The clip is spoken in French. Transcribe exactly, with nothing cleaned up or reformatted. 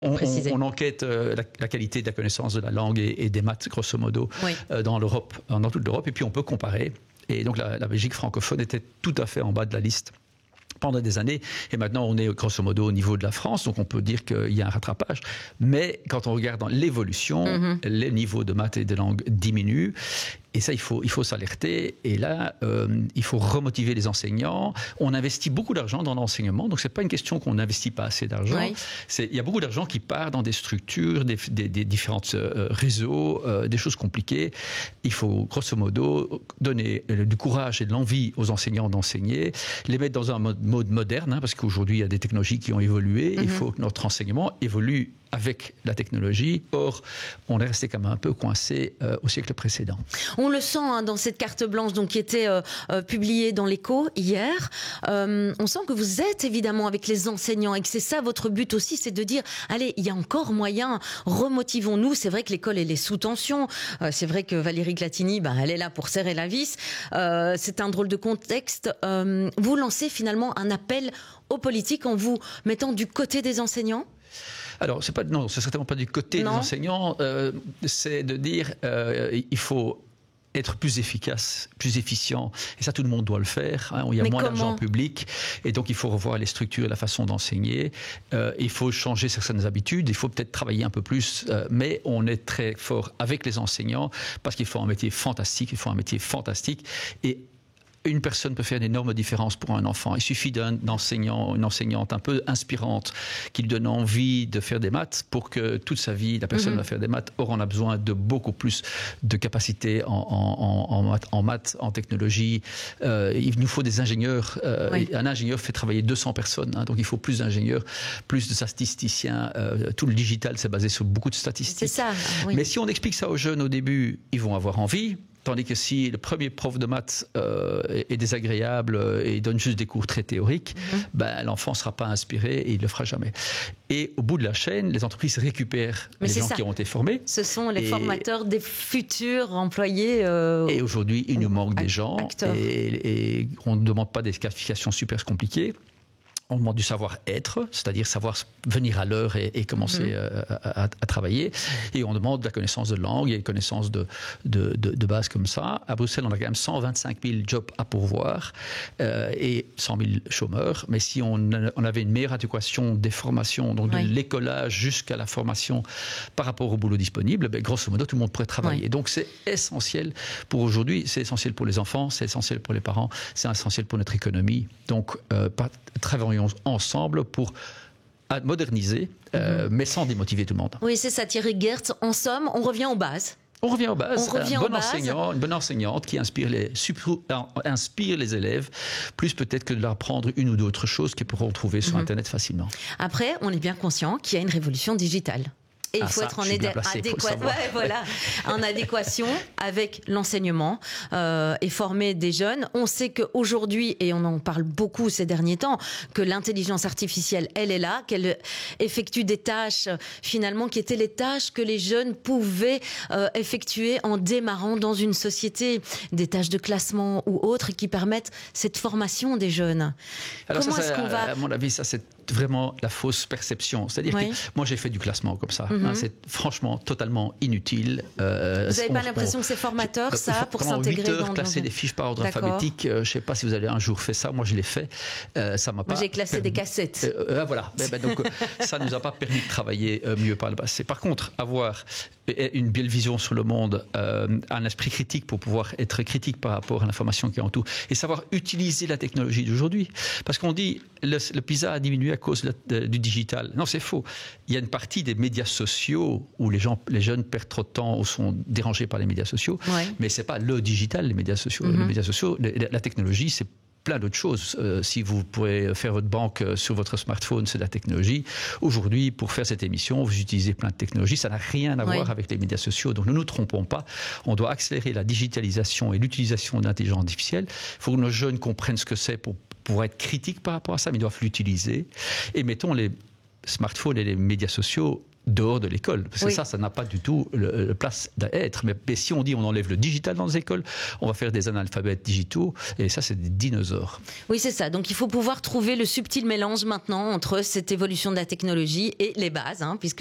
On, on, on enquête euh, la, la qualité de la connaissance de la langue et, et des maths, grosso modo, oui. euh, dans l'Europe, dans toute l'Europe, et puis on peut comparer. Et donc la, la Belgique francophone était tout à fait en bas de la liste pendant des années, et maintenant on est grosso modo au niveau de la France, donc on peut dire qu'il y a un rattrapage. Mais quand on regarde dans l'évolution, mm-hmm. les niveaux de maths et de langue diminuent. Et ça, il faut, il faut s'alerter. Et là, euh, il faut remotiver les enseignants. On investit beaucoup d'argent dans l'enseignement. Donc, c'est pas une question qu'on n'investit pas assez d'argent. Oui. C'est, il y a beaucoup d'argent qui part dans des structures, des, des, des différents euh, réseaux, euh, des choses compliquées. Il faut, grosso modo, donner euh, du courage et de l'envie aux enseignants d'enseigner, les mettre dans un mode, mode moderne, hein, parce qu'aujourd'hui, il y a des technologies qui ont évolué. Mm-hmm. Il faut que notre enseignement évolue avec la technologie. Or, on est resté quand même un peu coincé euh, au siècle précédent. On le sent hein, dans cette carte blanche donc, qui était euh, euh, publiée dans l'Écho hier. Euh, on sent que vous êtes évidemment avec les enseignants et que c'est ça votre but aussi, c'est de dire, allez, il y a encore moyen, remotivons-nous. C'est vrai que l'école, elle est sous tension. Euh, c'est vrai que Valérie Clatini, ben, elle est là pour serrer la vis. Euh, c'est un drôle de contexte. Euh, vous lancez finalement un appel aux politiques en vous mettant du côté des enseignants ? Alors, c'est pas, non, c'est certainement pas du côté non. des enseignants. Euh, c'est de dire, euh, il faut être plus efficace, plus efficient. Et ça, tout le monde doit le faire. Hein. Il y a Mais moins comment? d'argent public. Et donc, il faut revoir les structures et la façon d'enseigner. Euh, il faut changer certaines habitudes. Il faut peut-être travailler un peu plus. Euh, mais on est très fort avec les enseignants parce qu'il faut un métier fantastique. Il faut un métier fantastique. Et une personne peut faire une énorme différence pour un enfant. Il suffit d'un enseignant, une enseignante un peu inspirante qui lui donne envie de faire des maths pour que toute sa vie, la personne mm-hmm. va faire des maths. Or, on a besoin de beaucoup plus de capacités en, en, en, en, maths, en maths, en technologie. Euh, il nous faut des ingénieurs. Euh, oui. Un ingénieur fait travailler deux cents personnes. Hein, donc, il faut plus d'ingénieurs, plus de statisticiens. Euh, tout le digital, c'est basé sur beaucoup de statistiques. C'est ça, oui. Mais si on explique ça aux jeunes au début, ils vont avoir envie. Tandis que si le premier prof de maths euh, est désagréable euh, et donne juste des cours très théoriques, mmh. ben, l'enfant ne sera pas inspiré et il ne le fera jamais. Et au bout de la chaîne, les entreprises récupèrent Mais les gens ça. qui ont été formés. Ce sont les et, formateurs des futurs employés. Euh, et aujourd'hui, il nous manque des gens et, et on ne demande pas des qualifications super compliquées. On demande du savoir-être, c'est-à-dire savoir venir à l'heure et, et commencer mmh. à, à, à travailler. Et on demande de la connaissance de langue et une connaissance de, de, de, de base comme ça. À Bruxelles, on a quand même cent vingt-cinq mille jobs à pourvoir euh, et cent mille chômeurs. Mais si on, on avait une meilleure adéquation des formations, donc oui. de l'écolage jusqu'à la formation par rapport au boulot disponible, ben, grosso modo, tout le monde pourrait travailler. Oui. Donc c'est essentiel pour aujourd'hui, c'est essentiel pour les enfants, c'est essentiel pour les parents, c'est essentiel pour notre économie. Donc, euh, travaillons ensemble pour moderniser, euh, mmh. mais sans démotiver tout le monde. Oui, c'est ça, Thierry Geerts. En somme, on revient aux bases. On revient aux bases. On revient un bon aux bases. enseignant, une bonne enseignante qui inspire les, inspire les élèves, plus peut-être que de leur apprendre une ou d'autres choses qu'ils pourront trouver sur mmh. Internet facilement. Après, on est bien conscient qu'il y a une révolution digitale. Et il ah, faut ça, être en, adéqua... ouais, voilà. en adéquation avec l'enseignement euh, et former des jeunes. On sait qu'aujourd'hui, et on en parle beaucoup ces derniers temps, que l'intelligence artificielle, elle est là, qu'elle effectue des tâches finalement qui étaient les tâches que les jeunes pouvaient euh, effectuer en démarrant dans une société, des tâches de classement ou autres qui permettent cette formation des jeunes. Alors Comment ça, est-ce qu'on va... à mon avis, ça c'est vraiment la fausse perception. C'est-à-dire oui. que moi j'ai fait du classement comme ça. Mm-hmm. Hein, c'est franchement totalement inutile. Euh, vous n'avez pas l'impression que c'est formateur, ça, pour s'intégrer dans... huit heures, classer des fiches par ordre D'accord. alphabétique. Euh, je ne sais pas si vous avez un jour fait ça. Moi, je l'ai fait. Euh, ça m'a moi, pas j'ai classé permis... des cassettes. Euh, euh, voilà. ben, ben, donc, ça ne nous a pas permis de travailler euh, mieux par le passé. Par contre, avoir une belle vision sur le monde, euh, un esprit critique pour pouvoir être critique par rapport à l'information qui entoure et savoir utiliser la technologie d'aujourd'hui. Parce qu'on dit le, le PISA a diminué à cause de, de, du digital. Non, c'est faux. Il y a une partie des médias sociaux où les gens, les jeunes perdent trop de temps ou sont dérangés par les médias sociaux. Ouais. Mais c'est pas le digital, les médias sociaux. Mm-hmm. Les médias sociaux, la, la technologie, c'est plein d'autres choses. Euh, si vous pouvez faire votre banque sur votre smartphone, c'est de la technologie. Aujourd'hui, pour faire cette émission, vous utilisez plein de technologies. Ça n'a rien à oui. voir avec les médias sociaux. Donc, ne nous trompons pas. On doit accélérer la digitalisation et l'utilisation de l'intelligence artificielle. Il faut que nos jeunes comprennent ce que c'est pour pouvoir être critiques par rapport à ça, mais ils doivent l'utiliser. Et mettons les smartphones et les médias sociaux dehors de l'école. Parce que Oui. ça, ça n'a pas du tout le, le place d'être. Mais, mais si on dit on enlève le digital dans les écoles, on va faire des analphabètes digitaux, et ça, c'est des dinosaures. Oui, c'est ça. Donc il faut pouvoir trouver le subtil mélange maintenant entre cette évolution de la technologie et les bases, hein, puisque